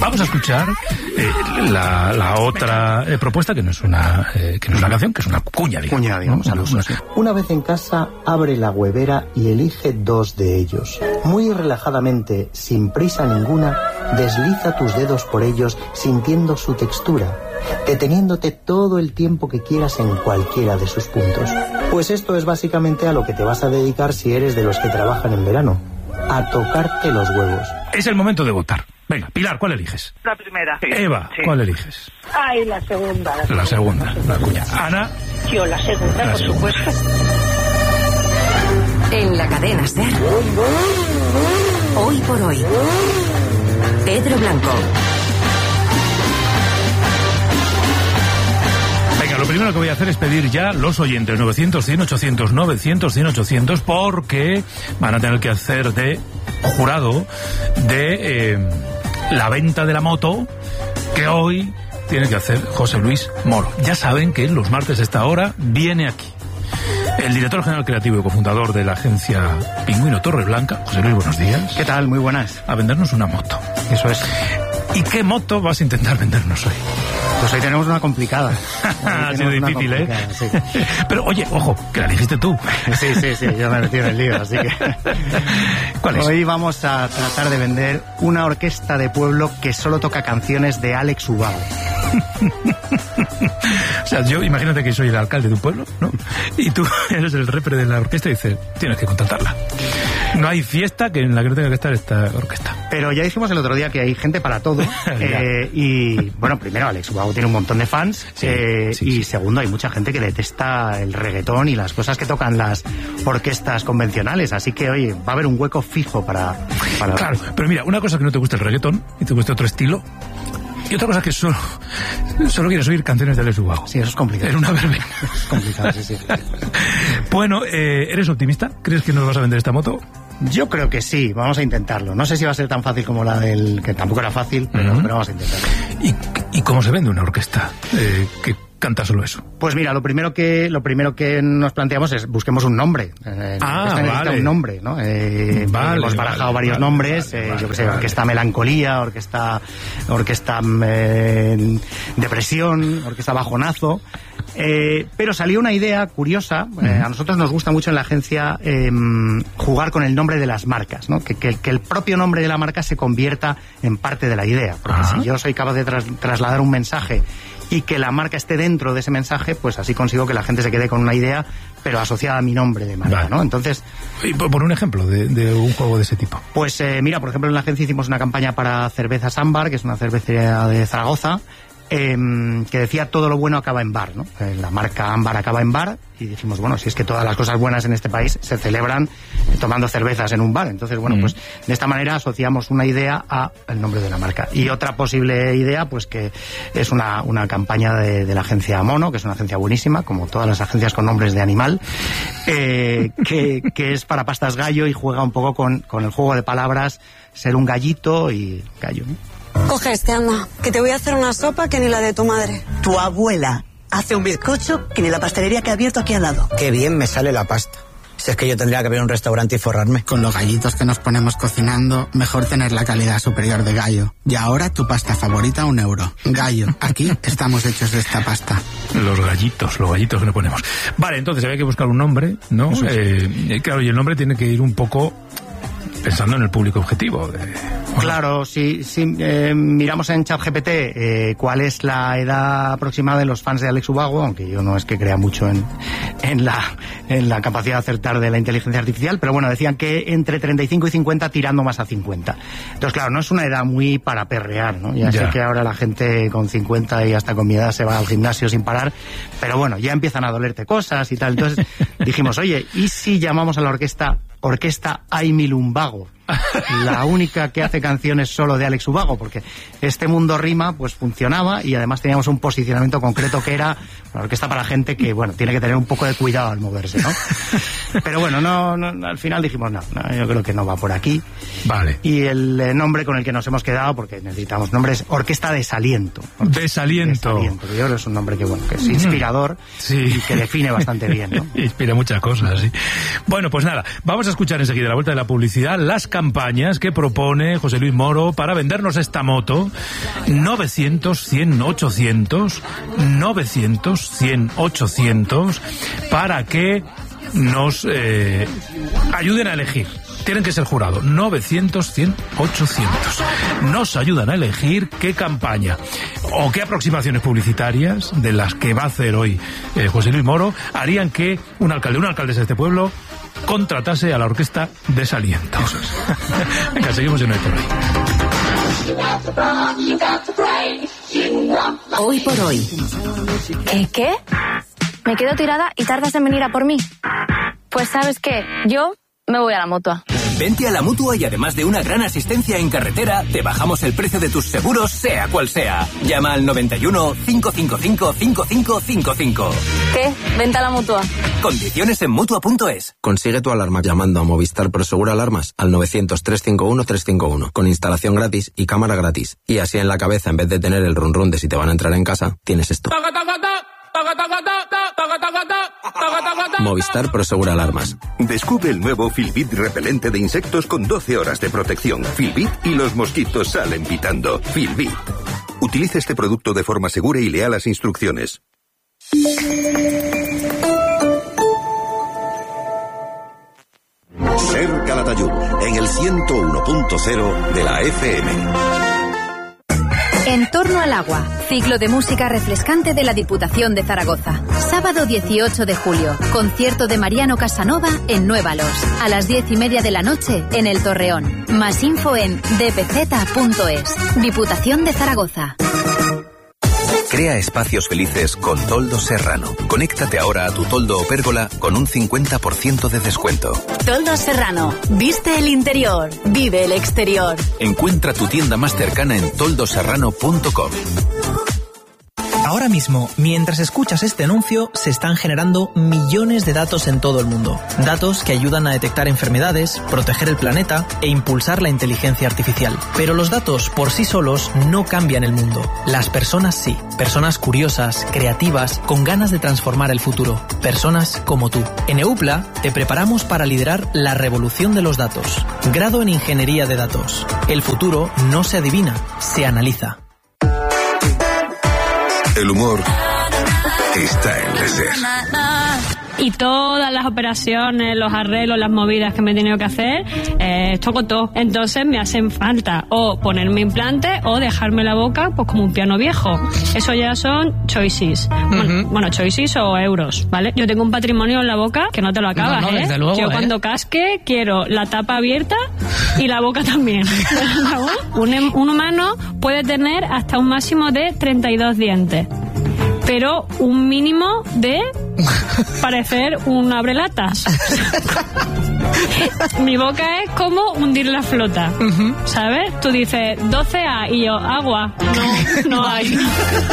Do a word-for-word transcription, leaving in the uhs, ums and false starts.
Vamos a escuchar eh, la, la otra eh, propuesta, que no es una eh, que no es una canción, que es una cuña, digamos. Cuña, digamos, ¿no? al uso, Una- sí. Una vez en casa, abre la huevera y elige dos de ellos. Muy relajadamente, sin prisa ninguna, desliza tus dedos por ellos sintiendo su textura, deteniéndote todo el tiempo que quieras en cualquiera de sus puntos. Pues esto es básicamente a lo que te vas a dedicar si eres de los que trabajan en verano. A tocarte los huevos. Es el momento de votar. Venga, Pilar, ¿cuál eliges? La primera. Eva, Sí. ¿cuál eliges? Ay, la segunda. La, La segunda, la cuña. Ana, Yo, la segunda, La por segunda. supuesto. En la cadena SER. Hoy por hoy. Pedro Blanco. venga, lo primero que voy a hacer es pedir ya los oyentes novecientos, cien, ochocientos, novecientos, cien, ochocientos, porque van a tener que hacer de jurado de eh, la venta de la moto que hoy tiene que hacer José Luis Moro. Ya saben que los martes a esta hora viene aquí el director general creativo y cofundador de la agencia Pingüino Torreblanca. José Luis, buenos días. ¿Qué tal? Muy buenas. A vendernos una moto. Eso es. ¿Y qué moto vas a intentar vendernos hoy? Pues hoy tenemos una complicada. Ha sido difícil, ¿eh? Sí. Pero oye, ojo, que la elegiste tú. Sí, sí, sí, yo me metí en el lío, así que... ¿Cuál es? Hoy vamos a tratar de vender una orquesta de pueblo que solo toca canciones de Alex Ubago. O sea, yo imagínate que soy el alcalde de un pueblo, ¿no? Y tú eres el repre de la orquesta y dices, tienes que contratarla. No hay fiesta que en la que no tenga que estar esta orquesta. Pero ya dijimos el otro día que hay gente para todo. eh, y, bueno, primero, Alex Ubago tiene un montón de fans. Sí, eh, sí, y sí. segundo, hay mucha gente que detesta el reggaetón y las cosas que tocan las orquestas convencionales. Así que, oye, va a haber un hueco fijo para... para Claro, pero mira, una cosa es que no te gusta el reggaetón y te gusta otro estilo. Y otra cosa es que solo, solo quieres oír canciones de Alex Ubago. Sí, eso es complicado. En una verbena. Es complicado, sí, sí. Bueno, eh, ¿eres optimista? ¿Crees que nos vas a vender esta moto? Yo creo que sí, vamos a intentarlo. No sé si va a ser tan fácil como la del... que tampoco era fácil, pero, Uh-huh. pero vamos a intentarlo. ¿Y, y cómo se vende una orquesta eh, que canta solo eso? Pues mira, lo primero que lo primero que nos planteamos es busquemos un nombre. Eh, Ah, la orquesta necesita vale. un nombre, ¿no? Eh, Vale, hemos barajado vale, varios vale, nombres, vale, eh, vale, yo que sé, vale. orquesta melancolía, orquesta orquesta eh, depresión, orquesta bajonazo. Eh, pero salió una idea curiosa. Eh, a nosotros nos gusta mucho en la agencia eh, jugar con el nombre de las marcas, ¿no? Que, que, que el propio nombre de la marca se convierta en parte de la idea. Porque Ajá. si yo soy capaz de tras, trasladar un mensaje y que la marca esté dentro de ese mensaje, pues así consigo que la gente se quede con una idea, pero asociada a mi nombre de marca, Vale. ¿no? Entonces, Y por, por un ejemplo de, de un juego de ese tipo. pues eh, mira, por ejemplo, en la agencia hicimos una campaña para Cervezas Ámbar, que es una cervecería de Zaragoza, eh, que decía todo lo bueno acaba en bar, ¿no? Eh, la marca Ámbar acaba en bar, y dijimos, bueno, si es que todas las cosas buenas en este país se celebran tomando cervezas en un bar. Entonces, bueno, Mm. pues de esta manera asociamos una idea a el nombre de la marca. Y otra posible idea, pues que es una, una campaña de, de la agencia Mono, que es una agencia buenísima, como todas las agencias con nombres de animal, eh, que, que es para pastas gallo y juega un poco con, con el juego de palabras, ser un gallito y gallo, ¿no? Coge este, anda, que te voy a hacer una sopa que ni la de tu madre. Tu abuela hace un bizcocho que ni la pastelería que ha abierto aquí al lado. Qué bien me sale la pasta. Si es que yo tendría que abrir un restaurante y forrarme. Con los gallitos que nos ponemos cocinando, mejor tener la calidad superior de Gallo. Y ahora tu pasta favorita, un euro. Gallo, aquí estamos hechos de esta pasta. Los gallitos, los gallitos que le ponemos. Vale, entonces había que buscar un nombre, ¿no? Eso es. Eh, claro, y el nombre tiene que ir un poco pensando en el público objetivo. De... Claro, si, si eh, miramos en ChatGPT eh, cuál es la edad aproximada de los fans de Alex Ubago, aunque yo no es que crea mucho en, en, la, en la capacidad de acertar de la inteligencia artificial, pero bueno, decían que entre treinta y cinco y cincuenta, tirando más a cincuenta. Entonces, claro, no es una edad muy para perrear, ¿no? Ya, Ya. sé que ahora la gente con cincuenta y hasta con mi edad se va al gimnasio sin parar, pero bueno, ya empiezan a dolerte cosas y tal. Entonces dijimos, oye, ¿y si llamamos a la orquesta Orquesta Aimil Umbago? La única que hace canciones solo de Alex Ubago, porque este mundo rima pues funcionaba y además teníamos un posicionamiento concreto que era una orquesta para gente que, bueno, tiene que tener un poco de cuidado al moverse, ¿no? Pero bueno, no, no al final dijimos, no, no, yo creo que no va por aquí. Vale. Y el eh, nombre con el que nos hemos quedado, porque necesitamos nombres, Orquesta Desaliento. Orquesta Desaliento. Desaliento, que yo creo que es un nombre que, bueno, que es inspirador Sí. y que define bastante bien, ¿no? Inspira muchas cosas, sí. Bueno, pues nada, vamos a escuchar enseguida a la vuelta de la publicidad las campañas que propone José Luis Moro para vendernos esta moto. novecientos, cien, ochocientos, novecientos, cien, ochocientos, para que nos eh, ayuden a elegir. Tienen que ser jurado. novecientos, cien, ochocientos. Nos ayudan a elegir qué campaña o qué aproximaciones publicitarias de las que va a hacer hoy eh, José Luis Moro harían que un alcalde, una alcaldesa de este pueblo contratase a la orquesta Desalientos. Venga, seguimos en Hoy por Hoy. Hoy por Hoy. ¿Eh, qué? ¿Me quedo tirada y tardas en venir a por mí? Pues ¿sabes qué? Yo me voy a la Mutua. Vente a la Mutua y además de una gran asistencia en carretera, te bajamos el precio de tus seguros, sea cual sea. Llama al noventa y uno, cinco cinco cinco, cinco cinco cinco cinco. ¿Qué? Vente a la Mutua. Condiciones en Mutua punto es. Consigue tu alarma llamando a Movistar Prosegura Alarmas al novecientos, trescientos cincuenta y uno, trescientos cincuenta y uno, con instalación gratis y cámara gratis. Y así en la cabeza, en vez de tener el run run de si te van a entrar en casa, tienes esto. Movistar Prosegura Alarmas. Descubre el nuevo Filbit repelente de insectos con doce horas de protección. Filbit y los mosquitos salen pitando. Filbit. Utilice este producto de forma segura y lea las instrucciones. Ser Calatayud, en el ciento uno punto cero de la F M. En torno al agua, ciclo de música refrescante de la Diputación de Zaragoza. Sábado dieciocho de julio, concierto de Mariano Casanova en Nuévalos, a las diez y media de la noche en El Torreón. Más info en d p z punto es. Diputación de Zaragoza. Crea espacios felices con Toldo Serrano. Conéctate ahora a tu toldo o pérgola con un cincuenta por ciento de descuento. Toldo Serrano. Viste el interior. Vive el exterior. Encuentra tu tienda más cercana en toldo serrano punto com. Ahora mismo, mientras escuchas este anuncio, se están generando millones de datos en todo el mundo. Datos que ayudan a detectar enfermedades, proteger el planeta e impulsar la inteligencia artificial. Pero los datos por sí solos no cambian el mundo. Las personas sí. Personas curiosas, creativas, con ganas de transformar el futuro. Personas como tú. En EUPLA te preparamos para liderar la revolución de los datos. Grado en Ingeniería de Datos. El futuro no se adivina, se analiza. El humor está en la SER. Y todas las operaciones, los arreglos, las movidas que me he tenido que hacer, eh, toco todo. Entonces me hacen falta o ponerme implante o dejarme la boca pues como un piano viejo. Eso ya son choices. Uh-huh. Bueno, bueno, choices o euros, ¿vale? Yo tengo un patrimonio en la boca que no te lo acabas, no, no, ¿eh? Luego, Yo ¿eh? cuando casque quiero la tapa abierta y la boca también. un, un humano puede tener hasta un máximo de treinta y dos dientes. Pero un mínimo de parecer un abrelatas. Mi boca es como hundir la flota, uh-huh. ¿sabes? Tú dices doce A y yo, agua. No, no hay.